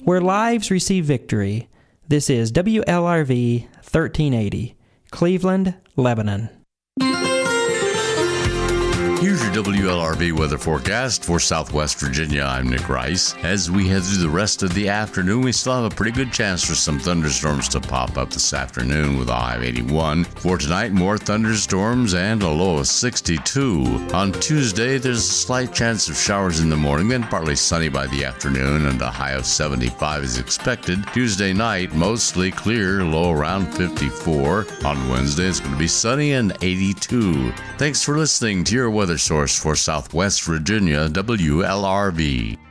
where lives receive victory. This is WLRV 1380, Cleveland, Lebanon. Here's your WLRV weather forecast for Southwest Virginia. I'm Nick Rice. As we head through the rest of the afternoon, we still have a pretty good chance for some thunderstorms to pop up this afternoon with a high of 81. For tonight, more thunderstorms and a low of 62. On Tuesday, there's a slight chance of showers in the morning, then partly sunny by the afternoon, and a high of 75 is expected. Tuesday night, mostly clear, low around 54. On Wednesday, it's going to be sunny and 82. Thanks for listening to your weather source for Southwest Virginia, WLRV.